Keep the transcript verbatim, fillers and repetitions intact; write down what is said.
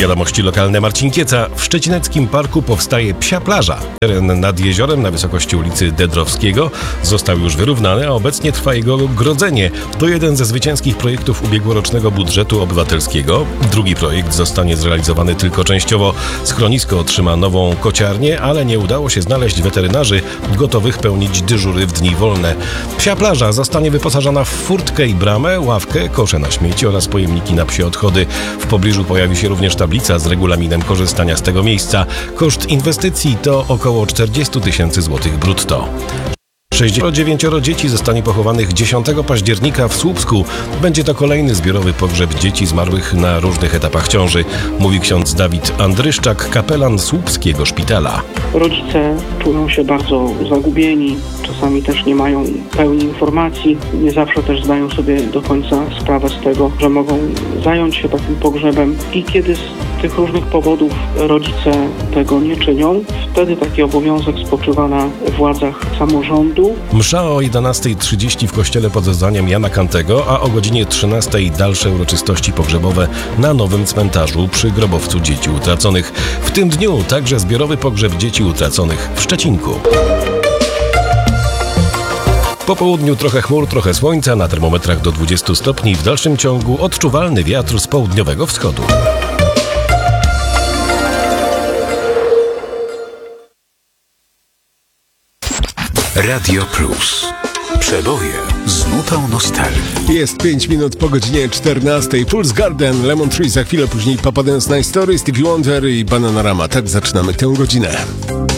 Wiadomości lokalne, Marcin Kieca. W Szczecineckim Parku powstaje Psia Plaża. Teren nad jeziorem na wysokości ulicy Dedrowskiego został już wyrównany, a obecnie trwa jego grodzenie. To jeden ze zwycięskich projektów ubiegłorocznego budżetu obywatelskiego. Drugi projekt zostanie zrealizowany tylko częściowo. Schronisko otrzyma nową kociarnię, ale nie udało się znaleźć weterynarzy gotowych pełnić dyżury w dni wolne. Psia Plaża zostanie wyposażona w furtkę i bramę, ławkę, kosze na śmieci oraz pojemniki na psie odchody. W pobliżu pojawi się również tablica z regulaminem korzystania z tego miejsca. Koszt inwestycji to około czterdzieści tysięcy złotych brutto. sześćdziesiąt dziewięć dzieci zostanie pochowanych dziesiątego października w Słupsku. Będzie to kolejny zbiorowy pogrzeb dzieci zmarłych na różnych etapach ciąży, mówi ksiądz Dawid Andryszczak, kapelan Słupskiego Szpitala. Rodzice czują się bardzo zagubieni, czasami też nie mają pełni informacji, nie zawsze też zdają sobie do końca sprawę z tego, że mogą zająć się takim pogrzebem i kiedy z tych różnych powodów rodzice tego nie czynią, wtedy taki obowiązek spoczywa na władzach samorządu. Msza o jedenasta trzydzieści w kościele pod wezwaniem Jana Kantego, a o godzinie trzynastej dalsze uroczystości pogrzebowe na nowym cmentarzu przy grobowcu dzieci utraconych. W tym dniu także zbiorowy pogrzeb dzieci utraconych w Szczecinku. Po południu trochę chmur, trochę słońca, na termometrach do dwudziestu stopni, w dalszym ciągu odczuwalny wiatr z południowego wschodu. Radio Plus. Przeboje z nutą nostalgii. Jest pięć minut po godzinie czternastej. Pulse Garden, Lemon Tree, za chwilę później Papa Dance Night Story, Stevie Wonder i Bananarama. Tak zaczynamy tę godzinę.